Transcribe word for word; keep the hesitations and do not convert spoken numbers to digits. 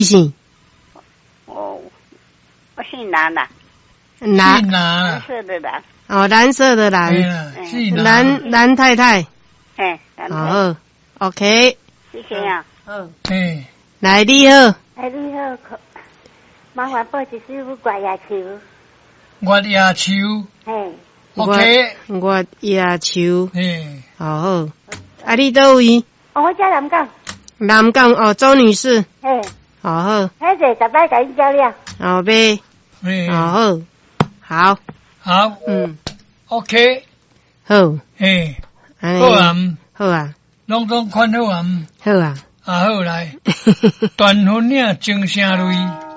姓？ 哦，我姓蓝的。 蓝。 姓蓝。 蓝色的蓝。 哦，蓝色的蓝。 姓蓝蓝太太。 哎，蓝太太。 好 ，OK。 谢谢啊。 嗯。 哎。 来，你好。 哎，你好，麻烦报一首月夜秋。 月夜秋。 嘿。 OK。 月夜秋。 嘿。 好好。啊，你倒位？ 哦，我家南港。 南港哦，周女士。 嘿。 好好。 迄个十摆甲你交了。 后呗。好好。好。 好。 嗯。 OK。 好。 嘿。好啊。 好啊。 拢总款好啊。 好啊。 啊好来。断婚领钟声雷。